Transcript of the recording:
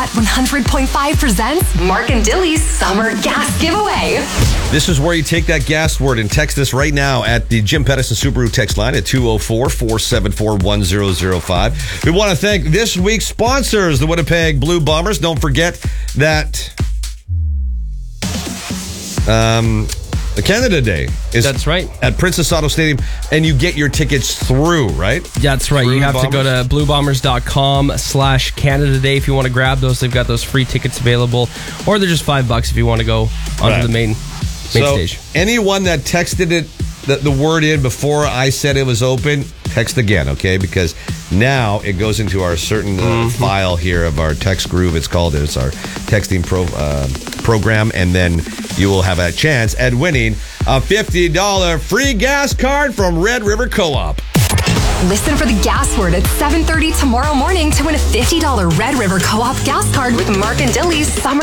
Hot 100.5 presents Mark and Dilly's Summer Gas Giveaway. This is where you take that gas word and text us right now at the Jim Pettison Subaru text line at 204-474-1005. We want to thank this week's sponsors, the Winnipeg Blue Bombers. Don't forget that the Canada Day is at Princess Auto Stadium, and you get your tickets through, right? That's right. You have to go to bluebombers.com/Canada Day if you want to grab those. They've got those free tickets available, or they're just $5 if you want to go onto the main stage. Anyone that texted it, the word in before I said it was open, text again, okay? Because now it goes into our certain file here of our text groove. It's our texting program, and then you will have a chance at winning a $50 free gas card from Red River Co-op. Listen for the gas word at 7:30 tomorrow morning to win a $50 Red River Co-op gas card with Mark and Dilly's Summer